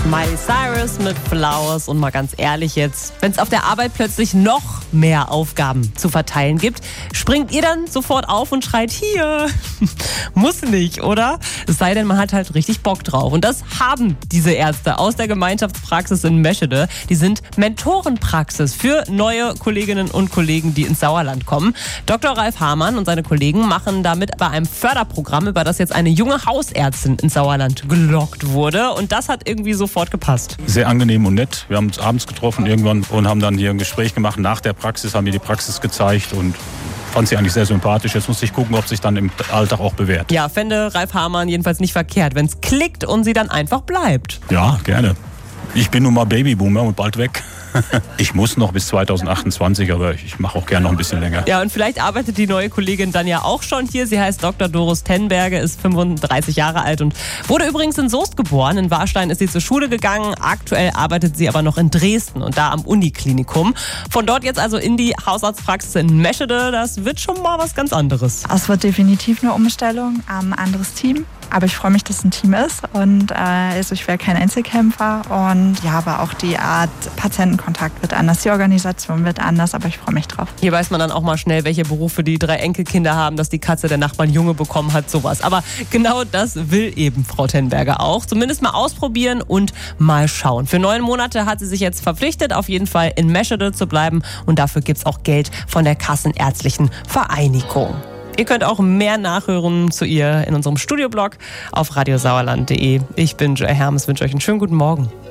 Miley Cyrus mit Flowers. Und mal ganz ehrlich jetzt, wenn es auf der Arbeit plötzlich noch mehr Aufgaben zu verteilen gibt, springt ihr dann sofort auf und schreit, hier? Muss nicht, oder? Es sei denn, man hat halt richtig Bock drauf. Und das haben diese Ärzte aus der Gemeinschaftspraxis in Meschede. Die sind Mentorenpraxis für neue Kolleginnen und Kollegen, die ins Sauerland kommen. Dr. Ralf Hamann und seine Kollegen machen damit bei einem Förderprogramm, über das jetzt eine junge Hausärztin ins Sauerland gelockt wurde. Und das hat irgendwie sofort gepasst. Sehr angenehm und nett. Wir haben uns abends getroffen irgendwann und haben dann hier ein Gespräch gemacht. Nach der Praxis haben mir die Praxis gezeigt und fand sie eigentlich sehr sympathisch. Jetzt muss ich gucken, ob sich dann im Alltag auch bewährt. Ja, fände Ralf Hamann jedenfalls nicht verkehrt, wenn es klickt und sie dann einfach bleibt. Ja, gerne. Ich bin nun mal Babyboomer und bald weg. Ich muss noch bis 2028, aber ich mache auch gerne noch ein bisschen länger. Ja, und vielleicht arbeitet die neue Kollegin dann ja auch schon hier. Sie heißt Dr. Doris Tenberge, ist 35 Jahre alt und wurde übrigens in Soest geboren. In Warstein ist sie zur Schule gegangen. Aktuell arbeitet sie aber noch in Dresden und da am Uniklinikum. Von dort jetzt also in die Hausarztpraxis in Meschede. Das wird schon mal was ganz anderes. Es wird definitiv eine Umstellung, anderes Team. Aber ich freue mich, dass es ein Team ist und also ich wäre kein Einzelkämpfer und ja, aber auch die Art Patientenkontakt wird anders, die Organisation wird anders, aber ich freue mich drauf. Hier weiß man dann auch mal schnell, welche Berufe die 3 Enkelkinder haben, dass die Katze der Nachbarn Junge bekommen hat, sowas. Aber genau das will eben Frau Tenberge auch. Zumindest mal ausprobieren und mal schauen. Für 9 Monate hat sie sich jetzt verpflichtet, auf jeden Fall in Meschede zu bleiben und dafür gibt es auch Geld von der Kassenärztlichen Vereinigung. Ihr könnt auch mehr nachhören zu ihr in unserem Studioblog auf radiosauerland.de. Ich bin Joy Hermes, wünsche euch einen schönen guten Morgen.